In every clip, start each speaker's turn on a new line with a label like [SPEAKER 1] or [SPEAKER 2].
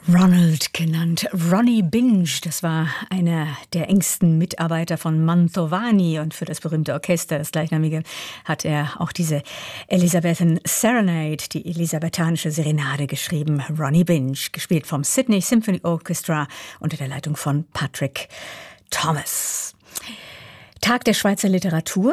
[SPEAKER 1] Ronald, genannt Ronnie Binge, das war einer der engsten Mitarbeiter von Mantovani, und für das berühmte Orchester, das gleichnamige, hat er auch diese Elizabethan Serenade, die elisabethanische Serenade, geschrieben. Ronnie Binge, gespielt vom Sydney Symphony Orchestra unter der Leitung von Patrick Thomas. Tag der Schweizer Literatur.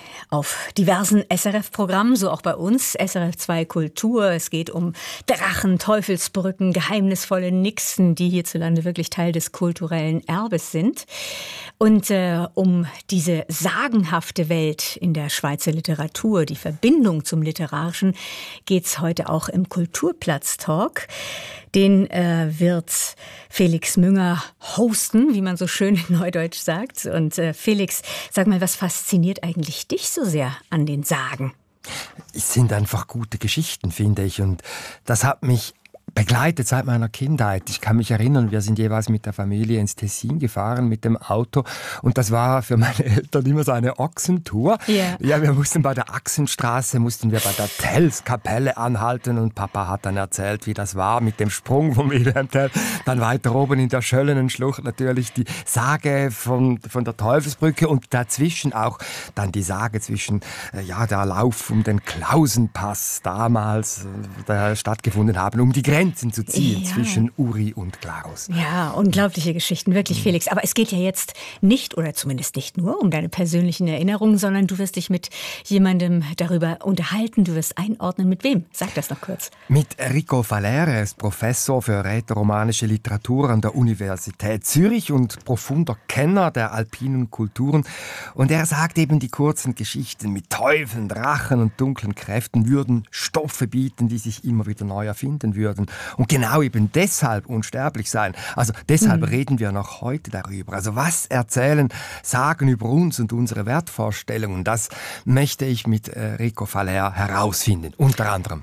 [SPEAKER 1] Auf diversen SRF-Programmen, so auch bei uns, SRF 2 Kultur. Es geht um Drachen, Teufelsbrücken, geheimnisvolle Nixen, die hierzulande wirklich Teil des kulturellen Erbes sind. Und um diese sagenhafte Welt in der Schweizer Literatur, die Verbindung zum Literarischen, geht's heute auch im Kulturplatz-Talk. Den wird Felix Münger hosten, wie man so schön in Neudeutsch sagt. Und Felix, sag mal, was fasziniert eigentlich dich so sehr an den Sagen?
[SPEAKER 2] Es sind einfach gute Geschichten, finde ich. Und das hat mich begleitet seit meiner Kindheit. Ich kann mich erinnern, wir sind jeweils mit der Familie ins Tessin gefahren mit dem Auto, und das war für meine Eltern immer so eine Ochsentour. Yeah. Ja, wir mussten bei der Achsenstraße, bei der Tellskapelle anhalten, und Papa hat dann erzählt, wie das war mit dem Sprung vom Wilhelm Tell. Dann weiter oben in der Schöllenenschlucht natürlich die Sage von der Teufelsbrücke, und dazwischen auch dann die Sage zwischen der Lauf um den Klausenpass damals der stattgefunden haben, um die Grenzen zu ziehen zwischen Uri und Glarus.
[SPEAKER 1] Ja, unglaubliche Geschichten, wirklich, Felix. Aber es geht ja jetzt nicht, oder zumindest nicht nur, um deine persönlichen Erinnerungen, sondern du wirst dich mit jemandem darüber unterhalten, du wirst einordnen. Mit wem? Sag das noch kurz.
[SPEAKER 2] Mit Rico Valere, er ist Professor für rätoromanische Literatur an der Universität Zürich und profunder Kenner der alpinen Kulturen. Und er sagt eben, die kurzen Geschichten mit Teufeln, Drachen und dunklen Kräften würden Stoffe bieten, die sich immer wieder neu erfinden würden. Und genau eben deshalb unsterblich sein. Also deshalb reden wir noch heute darüber. Also was erzählen Sagen über uns und unsere Wertvorstellungen? Das möchte ich mit Rico Valere herausfinden, unter anderem.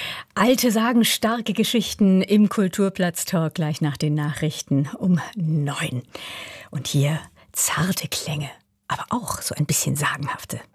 [SPEAKER 1] Alte Sagen, starke Geschichten im Kulturplatz-Talk gleich nach den Nachrichten um 9. Und hier zarte Klänge, aber auch so ein bisschen sagenhafte.